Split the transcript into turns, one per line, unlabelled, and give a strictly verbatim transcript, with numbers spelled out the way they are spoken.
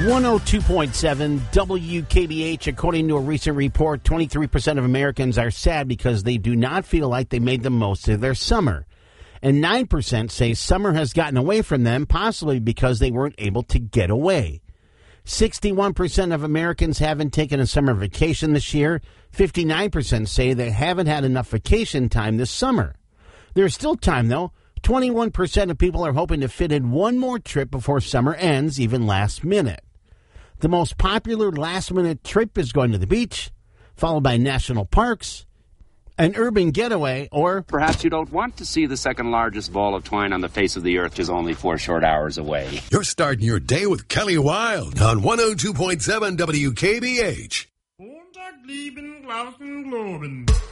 one oh two point seven W K B H. According to a recent report, twenty-three percent of Americans are sad because they do not feel like they made the most of their summer. And nine percent say summer has gotten away from them, possibly because they weren't able to get away. sixty-one percent of Americans haven't taken a summer vacation this year. fifty-nine percent say they haven't had enough vacation time this summer. There's still time, though. twenty-one percent of people are hoping to fit in one more trip before summer ends, even last minute. The most popular last-minute trip is going to the beach, followed by national parks, an urban getaway, or
perhaps you don't want to see the second largest ball of twine on the face of the earth just only four short hours away.
You're starting your day with Kelly Wilde on one oh two point seven W K B H.